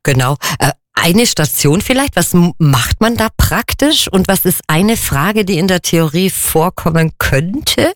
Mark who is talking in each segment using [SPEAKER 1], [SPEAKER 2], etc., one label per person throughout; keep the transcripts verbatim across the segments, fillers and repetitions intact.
[SPEAKER 1] Genau. Äh, eine Station vielleicht, was m- macht man da praktisch und was ist eine Frage, die in der Theorie vorkommen könnte?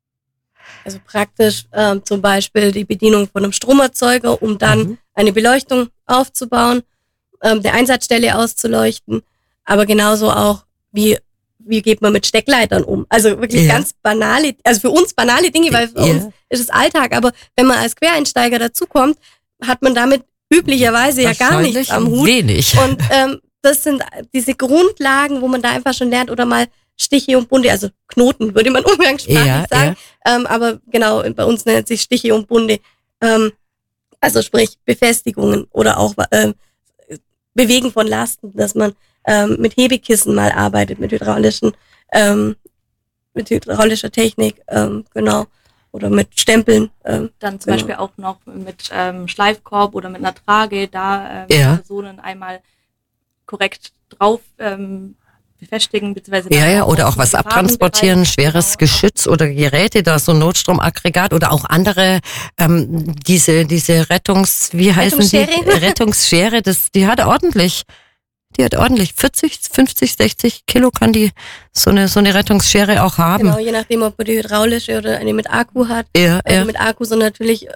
[SPEAKER 2] Also praktisch ähm, zum Beispiel die Bedienung von einem Stromerzeuger, um dann mhm. eine Beleuchtung aufzubauen, ähm, der Einsatzstelle auszuleuchten, aber genauso auch, wie wie geht man mit Steckleitern um? Also wirklich ja. ganz banale, also für uns banale Dinge, weil für ja. uns ist es Alltag, aber wenn man als Quereinsteiger dazukommt, hat man damit üblicherweise ja gar nichts am Hut.
[SPEAKER 1] Wenig.
[SPEAKER 2] Und ähm, das sind diese Grundlagen, wo man da einfach schon lernt oder mal Stiche und Bunde, also Knoten, würde man umgangssprachlich
[SPEAKER 1] ja,
[SPEAKER 2] sagen. Ja. Ähm, aber genau, bei uns nennt sich Stiche und Bunde. Ähm, also sprich Befestigungen oder auch ähm, Bewegen von Lasten, dass man ähm, mit Hebekissen mal arbeitet, mit hydraulischen, ähm, mit hydraulischer Technik, ähm, genau. Oder mit Stempeln. Ähm,
[SPEAKER 3] Dann zum
[SPEAKER 2] genau.
[SPEAKER 3] Beispiel auch noch mit ähm, Schleifkorb oder mit einer Trage, da ähm,
[SPEAKER 1] ja.
[SPEAKER 3] Personen einmal korrekt drauf ähm, befestigen, beziehungsweise
[SPEAKER 1] ja, ja, oder auch was abtransportieren, schweres Geschütz oder Geräte, da so ein Notstromaggregat oder auch andere, ähm, diese, diese Rettungs, wie heißen die? Rettungsschere, das, die hat ordentlich, die hat ordentlich vierzig, fünfzig, sechzig Kilo kann die so eine, so eine Rettungsschere auch haben.
[SPEAKER 2] Genau, je nachdem, ob man die hydraulische oder eine mit Akku hat.
[SPEAKER 1] Ja,
[SPEAKER 2] also
[SPEAKER 1] ja.
[SPEAKER 2] mit Akku sind natürlich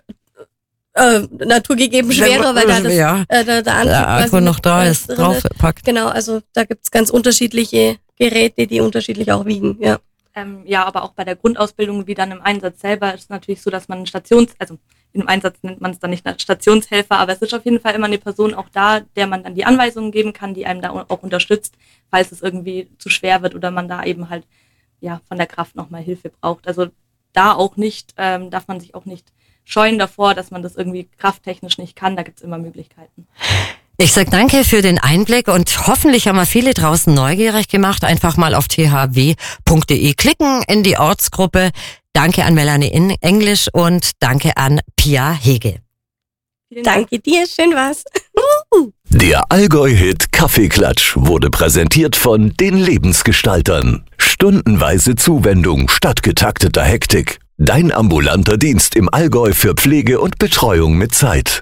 [SPEAKER 2] äh, naturgegeben schwerer, weil da das,
[SPEAKER 1] ja,
[SPEAKER 2] äh, der, der, Antrieb
[SPEAKER 1] der Akku noch da ist, draufgepackt.
[SPEAKER 2] Genau, also da gibt's ganz unterschiedliche Geräte, die unterschiedlich auch wiegen, ja.
[SPEAKER 3] Ähm, ja, aber auch bei der Grundausbildung, wie dann im Einsatz selber, ist es natürlich so, dass man Stations, also im Einsatz nennt man es dann nicht Stationshelfer, aber es ist auf jeden Fall immer eine Person auch da, der man dann die Anweisungen geben kann, die einem da auch unterstützt, falls es irgendwie zu schwer wird oder man da eben halt ja von der Kraft nochmal Hilfe braucht. Also da auch nicht, ähm, darf man sich auch nicht scheuen davor, dass man das irgendwie krafttechnisch nicht kann, da gibt's immer Möglichkeiten.
[SPEAKER 1] Ich sag danke für den Einblick und hoffentlich haben wir viele draußen neugierig gemacht. Einfach mal auf t h w punkt d e klicken in die Ortsgruppe. Danke an Melanie in Englisch und danke an Pia Hege.
[SPEAKER 2] Danke dir, schön war's.
[SPEAKER 4] Der Allgäu-Hit Kaffeeklatsch wurde präsentiert von den Lebensgestaltern. Stundenweise Zuwendung statt getakteter Hektik. Dein ambulanter Dienst im Allgäu für Pflege und Betreuung mit Zeit.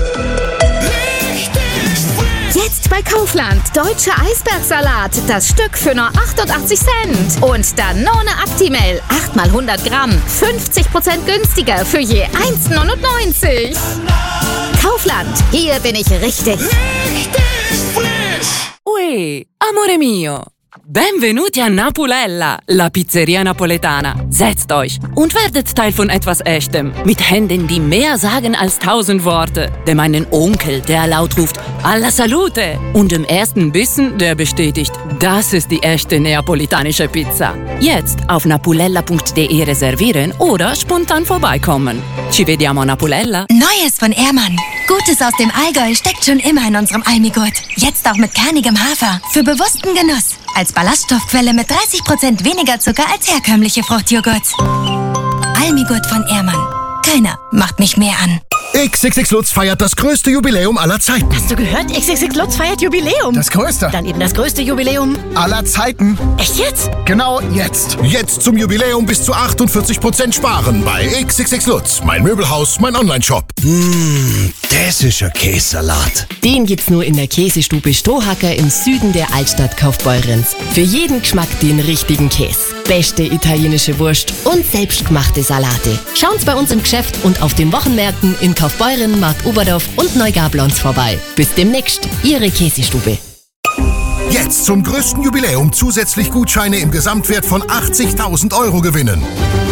[SPEAKER 5] Jetzt bei Kaufland. Deutscher Eisbergsalat. Das Stück für nur achtundachtzig Cent. Und Danone Actimel. acht mal hundert Gramm. fünfzig Prozent günstiger für je eins neunundneunzig. Kaufland. Hier bin ich richtig.
[SPEAKER 6] Richtig frisch. Ui, amore mio. Benvenuti a Napulella, la Pizzeria Napoletana. Setzt euch und werdet Teil von etwas Echtem. Mit Händen, die mehr sagen als tausend Worte. Dem einen Onkel, der laut ruft, alla salute. Und dem ersten Bissen, der bestätigt, das ist die echte neapolitanische Pizza. Jetzt auf napulella punkt d e reservieren oder spontan vorbeikommen. Ci vediamo a Napulella.
[SPEAKER 7] Neues von Ehrmann. Gutes aus dem Allgäu steckt schon immer in unserem Almigurt. Jetzt auch mit kernigem Hafer. Für bewussten Genuss. Als Ballaststoffquelle mit dreißig Prozent weniger Zucker als herkömmliche Fruchtjoghurt. Almigurt von Ehrmann. Keiner macht mich mehr an.
[SPEAKER 8] X X X Lutz feiert das größte Jubiläum aller Zeiten.
[SPEAKER 9] Hast du gehört? X X X Lutz feiert Jubiläum.
[SPEAKER 8] Das größte.
[SPEAKER 9] Dann eben das größte Jubiläum
[SPEAKER 8] aller Zeiten.
[SPEAKER 9] Echt jetzt?
[SPEAKER 8] Genau jetzt. Jetzt zum Jubiläum bis zu achtundvierzig Prozent sparen bei X X X Lutz. Mein Möbelhaus, mein Onlineshop.
[SPEAKER 10] Mmh, das ist ein Käsesalat.
[SPEAKER 11] Den gibt's nur in der Käsestube Stohacker im Süden der Altstadt Kaufbeurens. Für jeden Geschmack den richtigen Käse. Beste italienische Wurst und selbstgemachte Salate. Schaut's bei uns im Geschäft und auf den Wochenmärkten in Kaufbeuren, Markt Oberdorf und Neugablons vorbei. Bis demnächst, Ihre Käsestube.
[SPEAKER 8] Jetzt zum größten Jubiläum zusätzlich Gutscheine im Gesamtwert von achtzigtausend Euro gewinnen.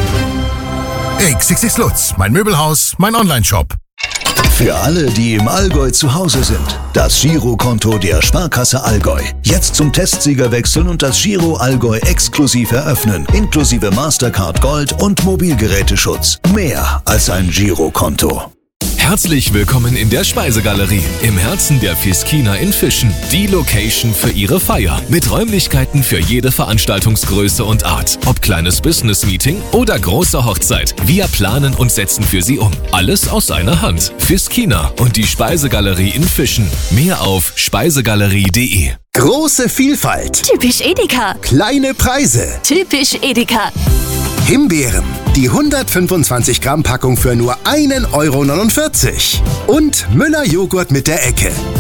[SPEAKER 8] X X X Lutz, mein Möbelhaus, mein Onlineshop.
[SPEAKER 4] Für alle, die im Allgäu zu Hause sind, das Girokonto der Sparkasse Allgäu. Jetzt zum Testsieger wechseln und das Giro Allgäu exklusiv eröffnen, inklusive Mastercard Gold und Mobilgeräteschutz. Mehr als ein Girokonto.
[SPEAKER 12] Herzlich willkommen in der Speisegalerie, im Herzen der Fiskina in Fischen. Die Location für Ihre Feier. Mit Räumlichkeiten für jede Veranstaltungsgröße und Art. Ob kleines Business-Meeting oder große Hochzeit. Wir planen und setzen für Sie um. Alles aus einer Hand. Fiskina und die Speisegalerie in Fischen. Mehr auf speisegalerie punkt de.
[SPEAKER 13] Große Vielfalt.
[SPEAKER 14] Typisch Edeka.
[SPEAKER 13] Kleine Preise.
[SPEAKER 14] Typisch Edeka.
[SPEAKER 13] Himbeeren. Die hundertfünfundzwanzig Gramm Packung für nur einen Euro neunundvierzig. Und Müller Joghurt mit der Ecke.